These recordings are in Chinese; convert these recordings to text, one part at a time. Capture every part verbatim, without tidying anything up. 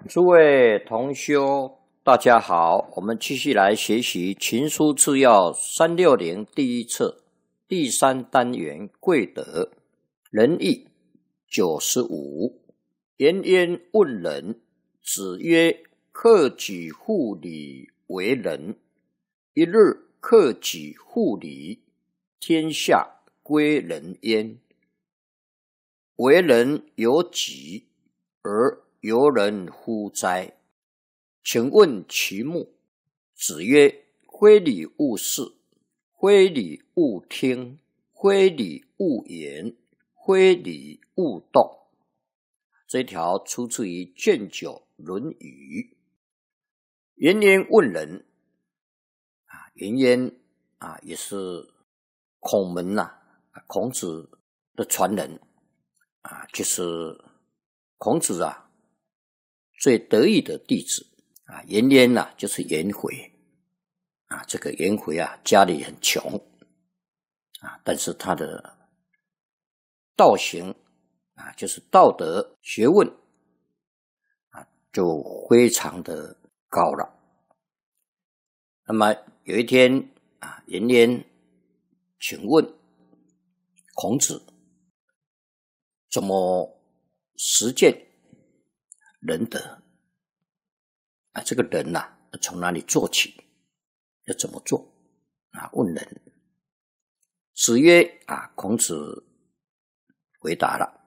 诸位同修，大家好，我们继续来学习《群书治要》三六零第一册第三单元贵德仁义九十五。颜渊问仁，子曰：克己复礼为仁。一日克己复礼，天下归仁焉。为人有己，而由人乎哉？请问其目。子曰：非礼勿视，非礼勿听，非礼勿言，非礼勿动。这条出自于卷九《论语》。颜渊问仁啊，颜渊啊也是孔门呐、啊，孔子的传人啊，就是孔子啊最得意的弟子啊。颜渊呐、啊、就是颜回啊，这个颜回啊家里很穷啊，但是他的道行啊，就是道德学问啊，就非常的高了。那么有一天啊，颜渊请问孔子怎么实践仁德啊？这个人呐、啊，从哪里做起？要怎么做啊？问人。子曰啊，孔子回答了：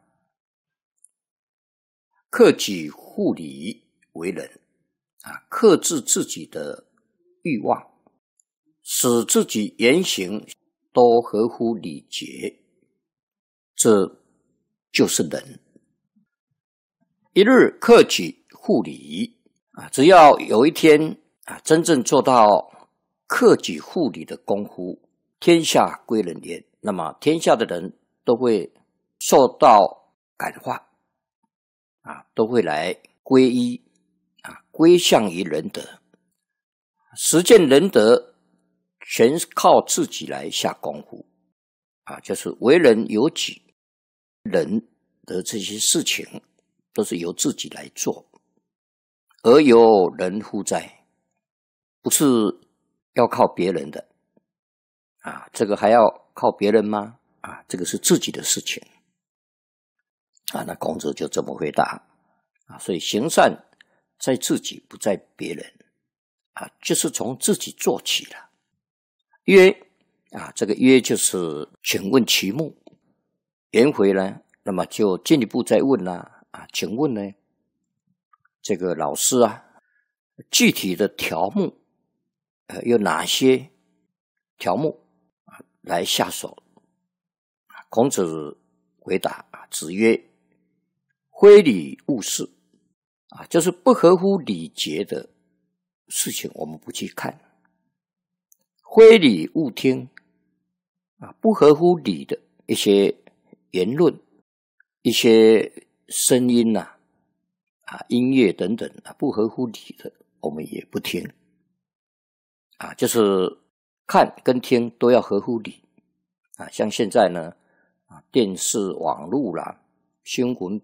克己复礼为仁啊，克制自己的欲望，使自己言行都合乎礼节，这就是仁。一日克己复礼啊，只要有一天啊，真正做到克己复礼的功夫，天下归仁焉。那么天下的人都会受到感化啊，都会来皈依啊，归向于仁德。实践仁德全靠自己来下功夫啊，就是为人有己，人的这些事情都是由自己来做，而由人乎哉？不是要靠别人的啊，这个还要靠别人吗？啊，这个是自己的事情啊。那孔子就这么回答啊，所以行善在自己，不在别人啊，就是从自己做起了。曰啊，这个曰就是请问其目。颜回呢，那么就进一步再问啦啊，请问呢，这个老师啊，具体的条目呃有哪些条目啊来下手？孔子回答啊，子曰：非礼勿视啊，就是不合乎礼节的事情我们不去看。非礼勿听啊，不合乎礼的一些言论、一些声音呐、啊、啊音乐等等啊，不合乎礼的我们也不听啊，就是看跟听都要合乎礼啊。像现在呢啊，电视、网络啦、新闻